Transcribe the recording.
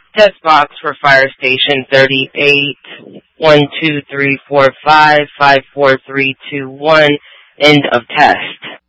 Test box for fire station 38, 12345 54321. End of test.